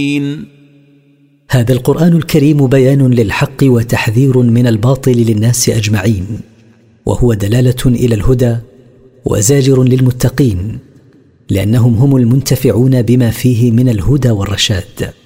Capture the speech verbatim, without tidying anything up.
هذا القرآن الكريم بيان للحق وتحذير من الباطل للناس أجمعين، وهو دلالة إلى الهدى وزاجر للمتقين، لأنهم هم المنتفعون بما فيه من الهدى والرشاد.